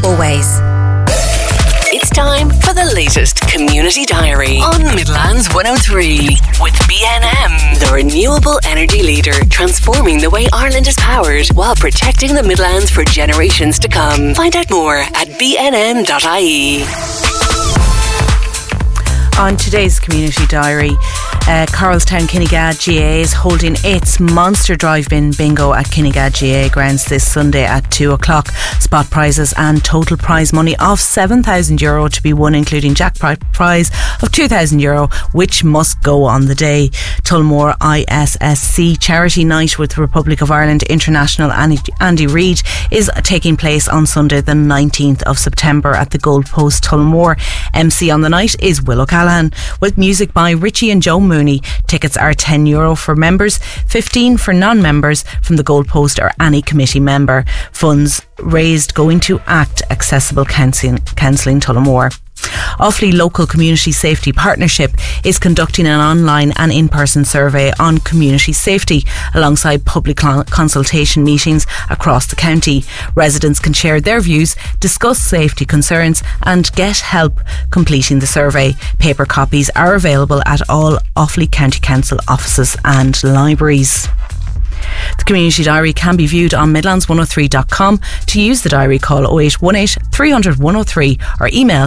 always. It's time for the latest Community Diary on Midlands 103 with BNM, the renewable energy leader, transforming the way Ireland is powered while protecting the Midlands for generations to come. Find out more at bnm.ie. On today's Community Diary, Carlstown Kinnegad GA is holding its Monster Drive-In Bingo at Kinnegad GA grounds this Sunday at 2 o'clock. Spot prizes and total prize money of €7,000 to be won, including jackpot prize of €2,000, which must go on the day. Tullamore ISSC Charity Night with Republic of Ireland International Andy Reid is taking place on Sunday the 19th of September at the Gold Post, Tullamore. MC on the night is Will O'Callaghan with music by Richie and Joe Mooney. Tickets are €10 for members, $15 for non-members from the Gold Post or any committee member. Funds raised going to ACT Accessible Counselling Tullamore. Offaly Local Community Safety Partnership is conducting an online and in-person survey on community safety alongside public consultation meetings across the county. Residents can share their views, discuss safety concerns and get help completing the survey. Paper copies are available at all Offaly County Council offices and libraries. The Community Diary can be viewed on midlands103.com. To use the diary, call 0818 300 103 or email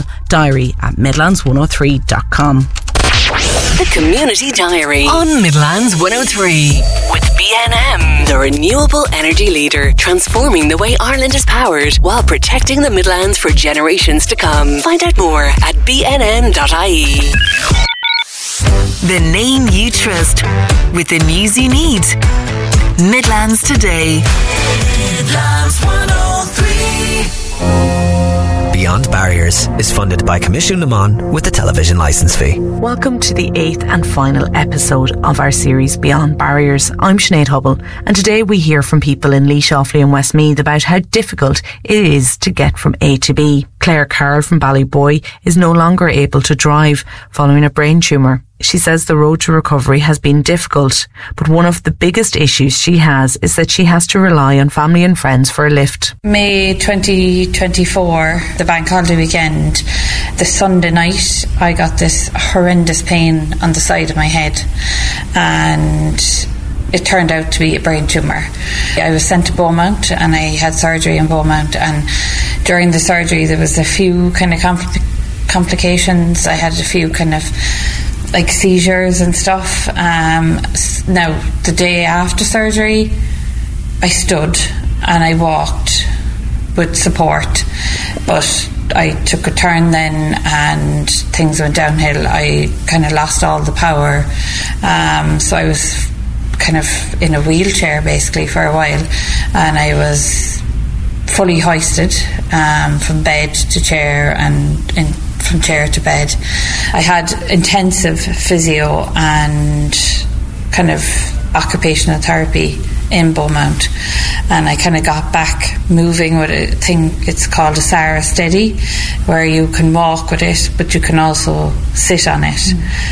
diary@midlands103.com. The Community Diary on Midlands 103 with BNM, the renewable energy leader, transforming the way Ireland is powered while protecting the Midlands for generations to come. Find out more at bnm.ie. The name you trust with the news you need. Midlands Today. Midlands 103. Beyond Barriers is funded by Commission Limon with a television licence fee. Welcome to the 8th and final episode of our series Beyond Barriers. I'm Sinead Hubble, and today we hear from people in Laois, Offaly and Westmeath about how difficult it is to get from A to B. Claire Carroll from Ballyboy is no longer able to drive following a brain tumour. She says the road to recovery has been difficult, but one of the biggest issues she has is that she has to rely on family and friends for a lift. May 2024, the bank holiday weekend, the Sunday night, I got this horrendous pain on the side of my head, and it turned out to be a brain tumour. I was sent to Beaumont and I had surgery in Beaumont, and during the surgery there was a few kind of complications. I had a few kind of like seizures and stuff. Now, the day after surgery, I stood and I walked with support, but I took a turn then and things went downhill. I kind of lost all the power, so I was kind of in a wheelchair basically for a while, and I was fully hoisted from bed to chair and from chair to bed. I had intensive physio and kind of occupational therapy in Beaumont, and I kind of got back moving with a thing, it's called a Sarah Steady, where you can walk with it but you can also sit on it.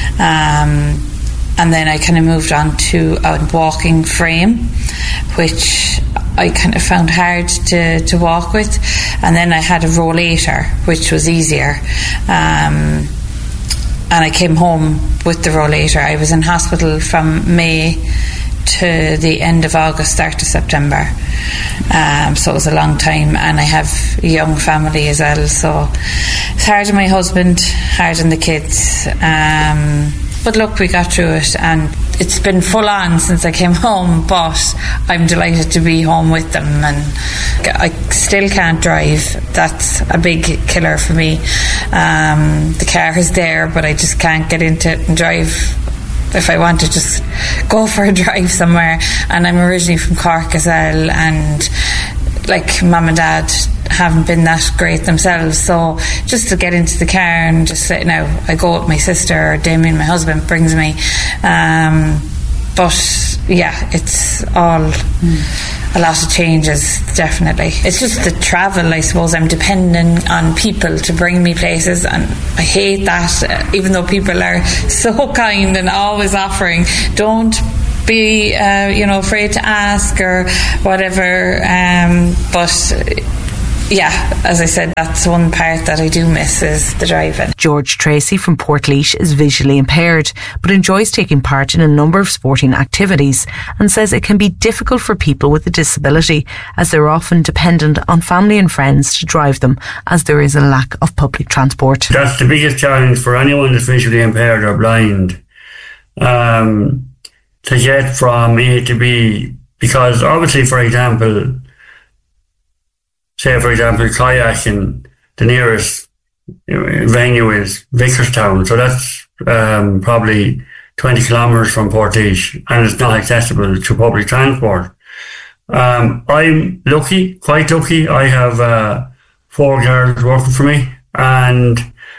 And then I kind of moved on to a walking frame, which I kind of found hard to walk with. And then I had a rollator, which was easier. And I came home with the rollator. I was in hospital from May to the end of August, start of September. So it was a long time, and I have a young family as well. So it's hard on my husband, hard on the kids. But look, we got through it, and it's been full on since I came home, but I'm delighted to be home with them. And I still can't drive. That's a big killer for me. The car is there, but I just can't get into it and drive. If I want to just go for a drive somewhere, and I'm originally from Cork as well, and like mum and dad haven't been that great themselves, so just to get into the car and just sit now, I go with my sister, or Damien, my husband, brings me, but yeah, it's all a lot of changes, definitely. It's just the travel, I suppose. I'm dependent on people to bring me places, and I hate that, even though people are so kind and always offering. Don't be afraid to ask or whatever, but as I said, that's one part that I do miss is the driving. George Tracy from Portlaoise is visually impaired but enjoys taking part in a number of sporting activities and says it can be difficult for people with a disability as they're often dependent on family and friends to drive them as there is a lack of public transport. That's the biggest challenge for anyone that's visually impaired or blind, to get from A to B, because obviously, for example, kayaking, the nearest venue is Vicarstown, so that's probably 20 kilometres from Portlaoise, and it's not accessible to public transport. I'm lucky, quite lucky. I have 4 girls working for me, and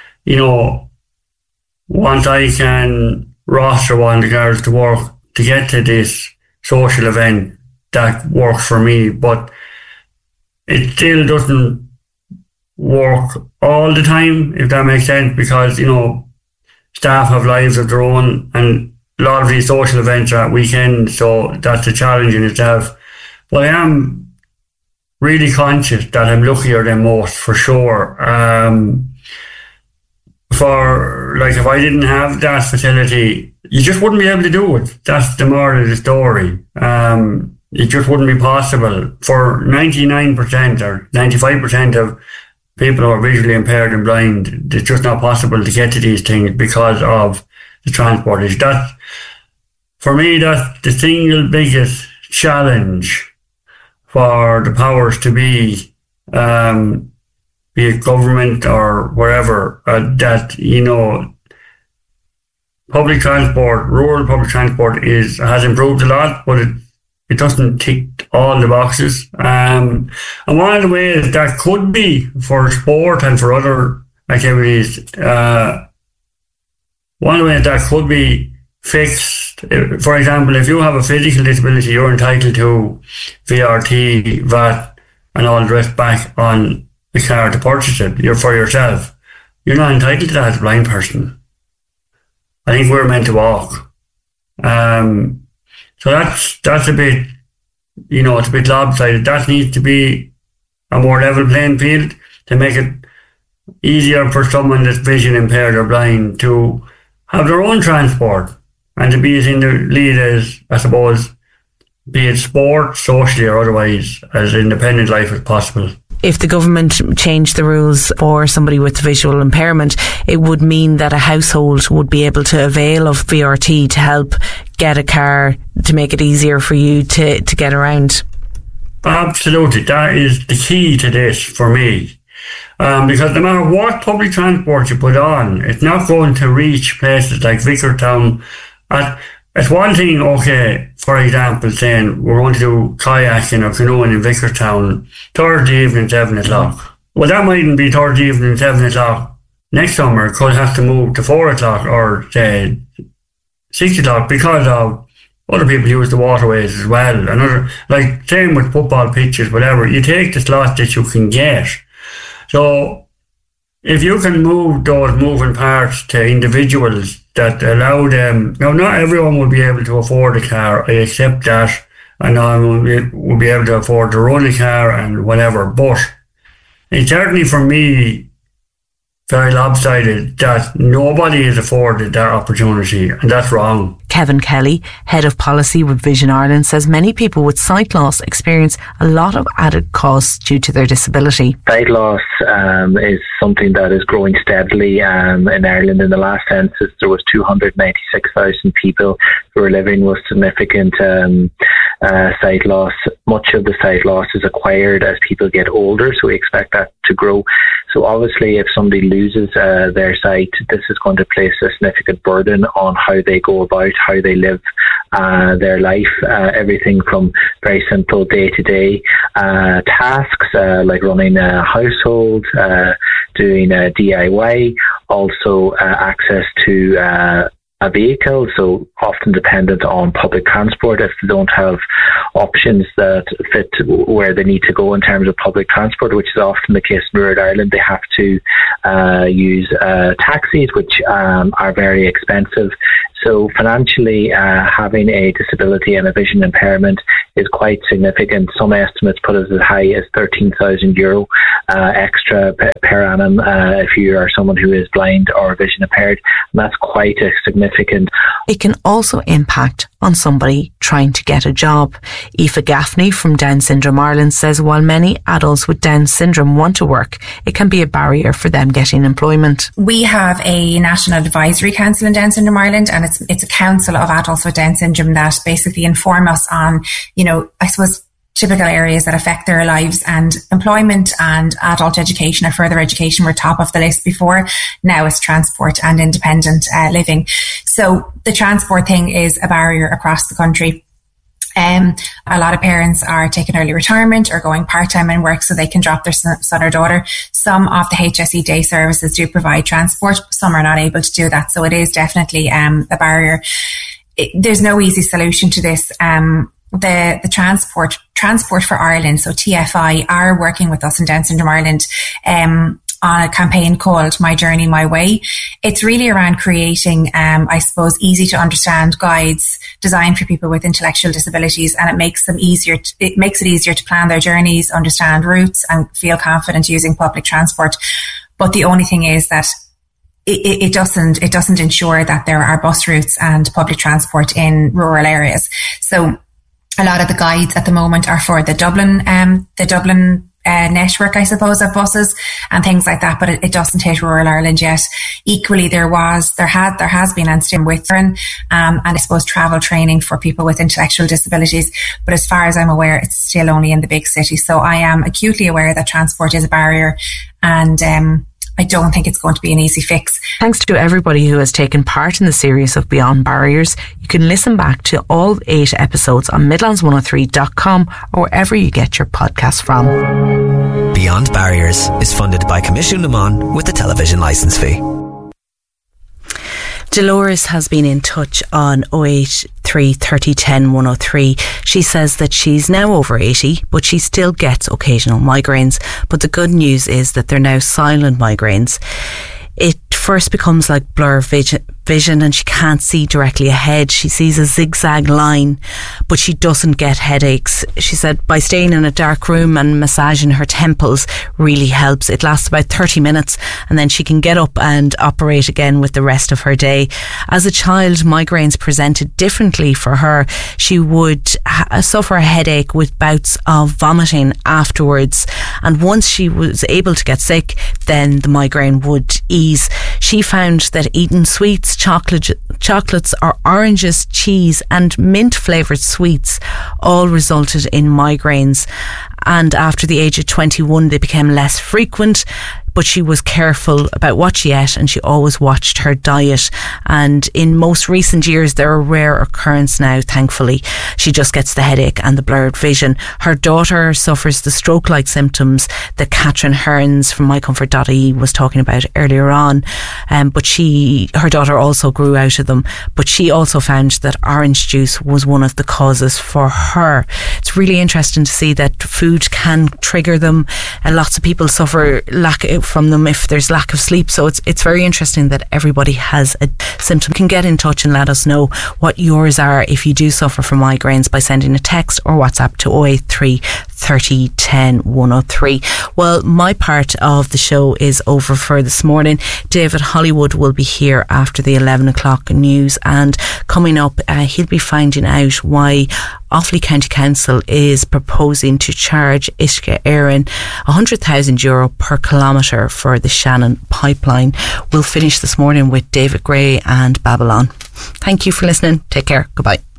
once I can roster one of the girls to work to get to this social event, that works for me, but it still doesn't work all the time, if that makes sense, because, staff have lives of their own, and a lot of these social events are at weekends, so that's a challenge in itself. But I am really conscious that I'm luckier than most, for sure. If I didn't have that facility, you just wouldn't be able to do it. That's the moral of the story. It just wouldn't be possible for 99% or 95% of people who are visually impaired and blind. It's just not possible to get to these things because of the transport issue. For me, that's the single biggest challenge for the powers to be it government or wherever, public transport, rural public transport has improved a lot, but it doesn't tick all the boxes. And one of the ways that could be for sport and for other activities, one of the ways that could be fixed, for example, if you have a physical disability, you're entitled to VRT, VAT, and all the rest back on the car to purchase it. You're for yourself. You're not entitled to that as a blind person. I think we're meant to walk. So that's a bit, it's a bit lopsided. That needs to be a more level playing field to make it easier for someone that's vision impaired or blind to have their own transport and to be as in the lead as, I suppose, be it sport, socially or otherwise, as independent life as possible. If the government changed the rules for somebody with visual impairment, it would mean that a household would be able to avail of VRT to help get a car to make it easier for you to get around. Absolutely. That is the key to this for me. Because no matter what public transport you put on, it's not going to reach places like Vicarstown. It's one thing, okay, for example, saying we're going to do kayaking or canoeing in Vicarstown Thursday evening, 7 o'clock. Well, that mightn't be Thursday evening, 7 o'clock next summer. It could have to move to 4 o'clock or, say, 6 o'clock because of other people use the waterways as well. Same with football pitches, whatever. You take the slot that you can get. So if you can move those moving parts to individuals that allow them, now not everyone will be able to afford a car, I accept that, and no one will be able to afford to run a car and whatever, but it's certainly for me very lopsided that nobody is afforded that opportunity, and that's wrong. Kevin Kelly, Head of Policy with Vision Ireland, says many people with sight loss experience a lot of added costs due to their disability. Sight loss is something that is growing steadily in Ireland. In the last census, there was 296,000 people who were living with significant sight loss. Much of the sight loss is acquired as people get older, so we expect that to grow. So obviously, if somebody loses their sight, this is going to place a significant burden on how they go about, how they live their life, everything from very simple day-to-day tasks like running a household, doing a DIY, also access to a vehicle, so often dependent on public transport if they don't have options that fit where they need to go in terms of public transport, which is often the case in rural Ireland. They have to use taxis, which are very expensive. So financially, having a disability and a vision impairment is quite significant. Some estimates put it as high as €13,000 extra per annum if you are someone who is blind or vision impaired. And that's quite a significant. It can also impact on somebody trying to get a job. Aoife Gaffney from Down Syndrome Ireland says while many adults with Down syndrome want to work, it can be a barrier for them getting employment. We have a National Advisory Council in Down Syndrome Ireland, and it's a council of adults with Down syndrome that basically inform us on, I suppose, typical areas that affect their lives, and employment and adult education or further education were top of the list before. Now it's transport and independent living. So the transport thing is a barrier across the country. A lot of parents are taking early retirement or going part-time in work so they can drop their son or daughter. Some of the HSE day services do provide transport. Some are not able to do that. So it is definitely a barrier. There's no easy solution to this. The Transport for Ireland, so TFI, are working with us in Down Syndrome Ireland on a campaign called My Journey, My Way. It's really around creating, I suppose, easy to understand guides designed for people with intellectual disabilities, and it makes it easier to plan their journeys, understand routes, and feel confident using public transport. But the only thing is that it doesn't ensure that there are bus routes and public transport in rural areas. So a lot of the guides at the moment are for the Dublin network, I suppose, of buses and things like that, but it doesn't hit rural Ireland yet. Equally, there has been and still with and I suppose travel training for people with intellectual disabilities, but as far as I'm aware, it's still only in the big cities. So I am acutely aware that transport is a barrier, and I don't think it's going to be an easy fix. Thanks to everybody who has taken part in the series of Beyond Barriers. You can listen back to all 8 episodes on Midlands103.com or wherever you get your podcasts from. Beyond Barriers is funded by Commission Limon with the television licence fee. Dolores has been in touch on 083 30 10 103. She says that she's now over 80, but she still gets occasional migraines. But the good news is that they're now silent migraines. It first becomes like blur vision and she can't see directly ahead. She sees a zigzag line, but she doesn't get headaches. She said by staying in a dark room and massaging her temples really helps. It lasts about 30 minutes and then she can get up and operate again with the rest of her day. As a child, migraines presented differently for her. She would suffer a headache with bouts of vomiting afterwards, and once she was able to get sick, then the migraine would ease. She found that eating sweets, chocolates or oranges, cheese and mint flavoured sweets all resulted in migraines, and after the age of 21 they became less frequent. But she was careful about what she ate and she always watched her diet. And in most recent years, they're a rare occurrence now, thankfully. She just gets the headache and the blurred vision. Her daughter suffers the stroke-like symptoms that Catherine Hearns from mycomfort.ie was talking about earlier on. But her daughter also grew out of them. But she also found that orange juice was one of the causes for her. It's really interesting to see that food can trigger them. And lots of people suffer from them if there's lack of sleep. So it's very interesting that everybody has a symptom. You can get in touch and let us know what yours are if you do suffer from migraines by sending a text or WhatsApp to 083 30 10 103. Well, my part of the show is over for this morning. David Hollywood will be here after the 11 o'clock news, and coming up he'll be finding out why Offaly County Council is proposing to charge Uisce Éireann €100,000 per kilometre for the Shannon pipeline. We'll finish this morning with David Gray and Babylon. Thank you for listening. Take care. Goodbye.